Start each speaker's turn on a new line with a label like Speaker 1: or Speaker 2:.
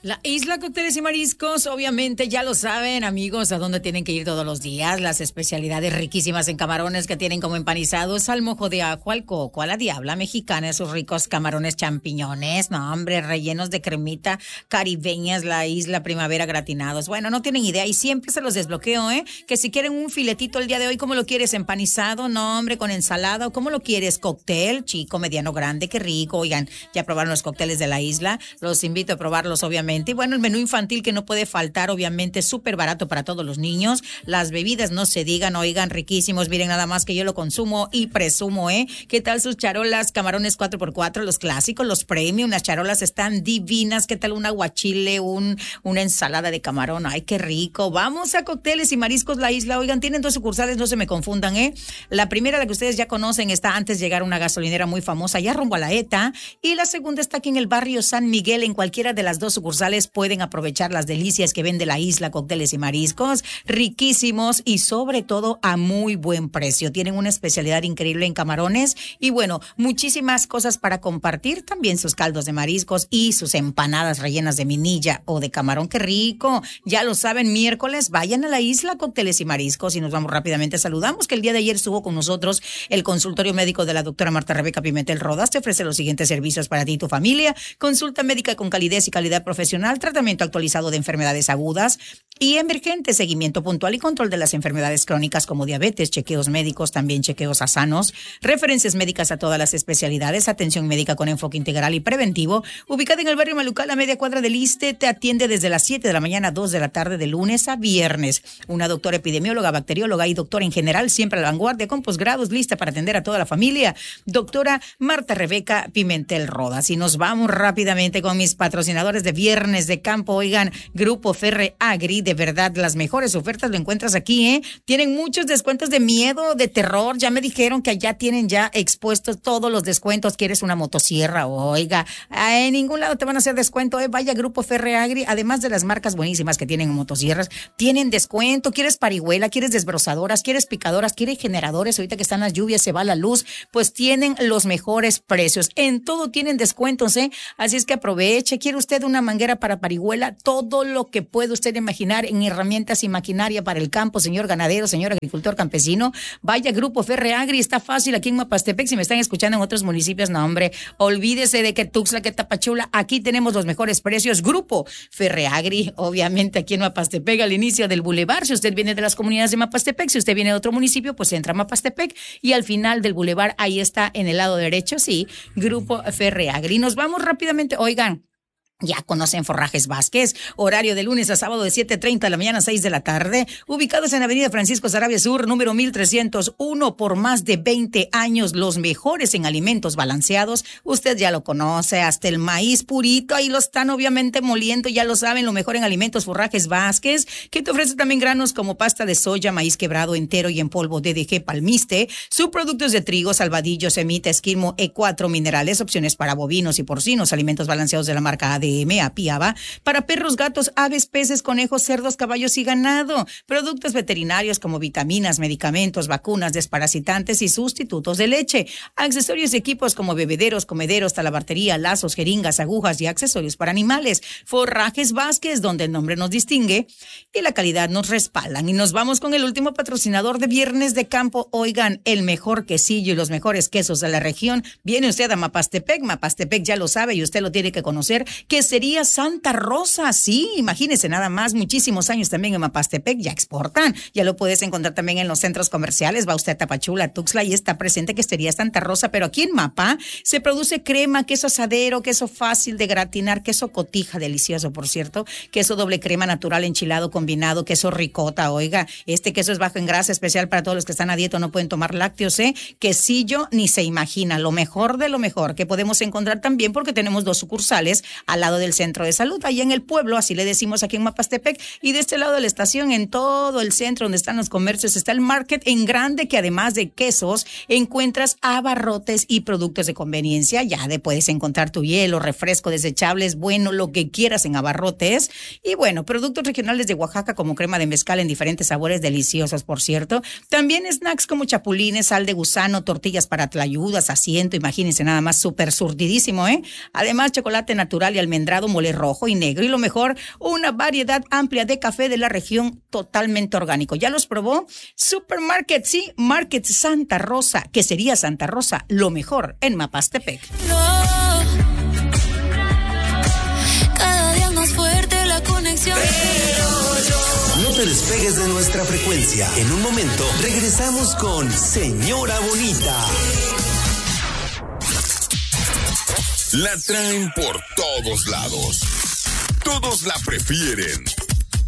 Speaker 1: La Isla Cócteles y Mariscos, obviamente ya lo saben, amigos, a dónde tienen que ir todos los días. Las especialidades riquísimas en camarones que tienen como empanizados al mojo de ajo, al coco, a la diabla mexicana, esos ricos camarones champiñones, no hombre, rellenos de cremita caribeñas, la Isla Primavera gratinados. Bueno, no tienen idea y siempre se los desbloqueo, que si quieren un filetito el día de hoy, ¿cómo lo quieres? ¿Empanizado? No, hombre, con ensalada, ¿o cómo lo quieres? ¿Cóctel? Chico, mediano, grande, qué rico. Oigan, ya probaron los cócteles de la isla, los invito a probarlos, obviamente. Y bueno, el menú infantil que no puede faltar, obviamente, súper barato para todos los niños. Las bebidas no se digan, oigan, riquísimos. Miren, nada más que yo lo consumo y presumo, ¿Qué tal sus charolas? Camarones 4x4, los clásicos, los premium. Las charolas están divinas. ¿Qué tal un aguachile, una ensalada de camarón? Ay, qué rico. Vamos a Cócteles y Mariscos La Isla. Oigan, tienen dos sucursales, no se me confundan, La primera, la que ustedes ya conocen, está antes de llegar a una gasolinera muy famosa, ya rumbo a la ETA. Y la segunda está aquí en el barrio San Miguel. En cualquiera de las dos sucursales pueden aprovechar las delicias que vende la Isla Cócteles y Mariscos, riquísimos y sobre todo a muy buen precio. Tienen una especialidad increíble en camarones y bueno, muchísimas cosas para compartir, también sus caldos de mariscos y sus empanadas rellenas de minilla o de camarón, qué rico. Ya lo saben, miércoles vayan a la Isla Cócteles y Mariscos y nos vamos rápidamente. Saludamos que el día de ayer estuvo con nosotros el consultorio médico de la doctora Marta Rebeca Pimentel Rodas. Te ofrece los siguientes servicios para ti y tu familia: consulta médica con calidez y calidad profesional, tratamiento actualizado de enfermedades agudas y emergentes, seguimiento puntual y control de las enfermedades crónicas como diabetes, chequeos médicos, también chequeos a sanos, referencias médicas a todas las especialidades, atención médica con enfoque integral y preventivo. Ubicada en el barrio Malucal, a media cuadra del Iste, te atiende desde las 7 de la mañana a 2 de la tarde de lunes a viernes. Una doctora epidemióloga, bacterióloga y doctora en general, siempre a la vanguardia con posgrados, lista para atender a toda la familia. Doctora Marta Rebeca Pimentel Rodas. Y nos vamos rápidamente con mis patrocinadores de Viernes de Campo. Oigan, Grupo Ferre Agri, de verdad, las mejores ofertas lo encuentras aquí, Tienen muchos descuentos de miedo, de terror. Ya me dijeron que allá tienen ya expuestos todos los descuentos. ¿Quieres una motosierra? Oiga, en ningún lado te van a hacer descuento, Vaya Grupo Ferre Agri, además de las marcas buenísimas que tienen en motosierras, tienen descuento. ¿Quieres parihuela? ¿Quieres desbrozadoras? ¿Quieres picadoras? ¿Quieres generadores? Ahorita que están las lluvias, se va la luz, pues tienen los mejores precios. En todo tienen descuentos, Así es que aproveche. ¿Quiere usted una manguera para parihuela? Todo lo que puede usted imaginar en herramientas y maquinaria para el campo, señor ganadero, señor agricultor campesino. Vaya Grupo Ferre Agri, está fácil aquí en Mapastepec. Si me están escuchando en otros municipios, no hombre, olvídese de que Tuxtla, que Tapachula, aquí tenemos los mejores precios. Grupo Ferre Agri, obviamente aquí en Mapastepec, al inicio del bulevar. Si usted viene de las comunidades de Mapastepec, si usted viene de otro municipio, pues entra a Mapastepec y al final del bulevar, ahí está en el lado derecho, sí, Grupo Ferre Agri. Nos vamos rápidamente, oigan. Ya conocen Forrajes Vázquez, horario de lunes a sábado de 7:30 de la mañana a 6 de la tarde, ubicados en Avenida Francisco Sarabia Sur, número 1301, por más de 20 años, los mejores en alimentos balanceados. Usted ya lo conoce, hasta el maíz purito, ahí lo están obviamente moliendo, ya lo saben, lo mejor en alimentos Forrajes Vázquez, que te ofrece también granos como pasta de soya, maíz quebrado entero y en polvo DDG Palmiste, subproductos de trigo, salvadillo, semita, esquimo, E4 minerales, opciones para bovinos y porcinos, alimentos balanceados de la marca ADM, Apiaba, para perros, gatos, aves, peces, conejos, cerdos, caballos y ganado. Productos veterinarios como vitaminas, medicamentos, vacunas, desparasitantes y sustitutos de leche. Accesorios y equipos como bebederos, comederos, talabartería, lazos, jeringas, agujas y accesorios para animales. Forrajes Vázquez, donde el nombre nos distingue y la calidad nos respaldan. Y nos vamos con el último patrocinador de Viernes de Campo. Oigan, el mejor quesillo y los mejores quesos de la región. Viene usted a Mapastepec. Mapastepec ya lo sabe y usted lo tiene que conocer. Quesería Santa Rosa, sí, imagínese nada más, muchísimos años también en Mapastepec, ya exportan, ya lo puedes encontrar también en los centros comerciales. Va usted a Tapachula, Tuxtla y está presente Quesería Santa Rosa, pero aquí en Mapa se produce crema, queso asadero, queso fácil de gratinar, queso cotija, delicioso por cierto, queso doble crema natural enchilado combinado, queso ricota. Oiga, este queso es bajo en grasa, especial para todos los que están a dieta o no pueden tomar lácteos, quesillo ni se imagina, lo mejor de lo mejor que podemos encontrar también, porque tenemos dos sucursales al lado del centro de salud, allá en el pueblo, así le decimos aquí en Mapastepec, y de este lado de la estación, en todo el centro donde están los comercios, está el market en grande, que además de quesos, encuentras abarrotes y productos de conveniencia. Ya puedes encontrar tu hielo, refresco, desechables, bueno, lo que quieras en abarrotes. Y bueno, productos regionales de Oaxaca como crema de mezcal en diferentes sabores deliciosos, por cierto. También snacks como chapulines, sal de gusano, tortillas para tlayudas, asiento, imagínense nada más, súper surtidísimo, Además, chocolate natural y almendra almendrado, mole rojo y negro y lo mejor, una variedad amplia de café de la región totalmente orgánico. ¿Ya los probó? Supermarket, sí, Market Santa Rosa, que sería Santa Rosa, lo mejor en Mapastepec.
Speaker 2: Cada día más fuerte la conexión.
Speaker 3: No te despegues de nuestra frecuencia. En un momento regresamos con Señora Bonita.
Speaker 4: La traen por todos lados. Todos la prefieren.